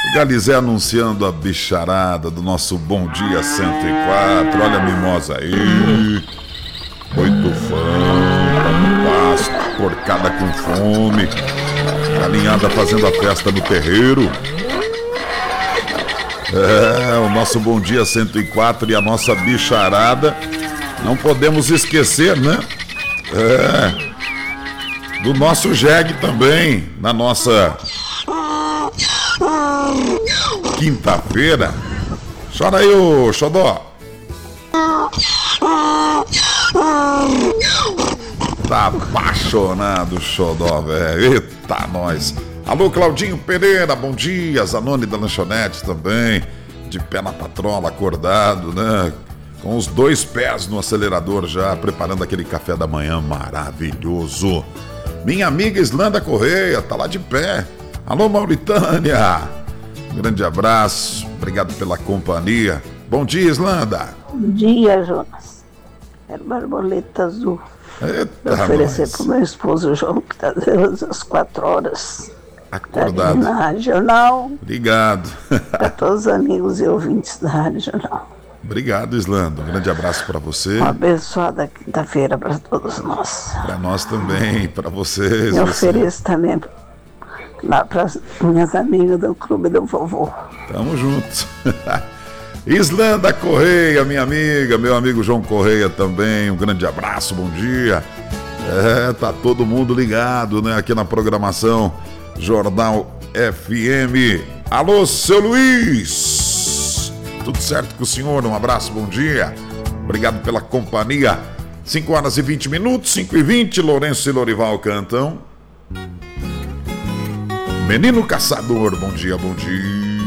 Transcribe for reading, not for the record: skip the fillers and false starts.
Galizé anunciando a bicharada do nosso Bom Dia 104. Olha a mimosa aí. Oito tá no pasto, porcada com fome. Galinhada fazendo a festa no terreiro. O nosso Bom Dia 104 e a nossa bicharada. Não podemos esquecer, né? Do nosso jegue também, na nossa quinta-feira. Chora aí, ô Xodó. Tá apaixonado, Xodó, velho. Eita, nós. Alô, Claudinho Pereira, bom dia. Zanoni da Lanchonete também. De pé na patrola, acordado, né? Com os 2 pés no acelerador já, preparando aquele café da manhã maravilhoso. Minha amiga Islanda Correia, tá lá de pé. Alô, Mauritânia. Grande abraço, obrigado pela companhia. Bom dia, Islanda. Bom dia, Jonas. Quero borboleta azul. Eita, oferecer pro meu esposo João, que tá às 4 horas. Acordado. Na Rádio Jornal. Obrigado. Para todos os amigos e ouvintes da Rádio Jornal. Obrigado, Islanda. Um grande abraço para você. Uma abençoada quinta-feira para todos nós. Para nós também, para vocês. Eu ofereço também lá para as minhas amigas do Clube do Vovô. Tamo juntos. Islanda Correia, minha amiga, meu amigo João Correia também, um grande abraço, bom dia. Tá todo mundo ligado, né, aqui na programação Jornal FM. Alô, seu Luiz, tudo certo com o senhor? Um abraço, bom dia, obrigado pela companhia. 5 horas e 20 minutos, 5h20, Lourenço e Lorival cantam Menino Caçador, bom dia, bom dia.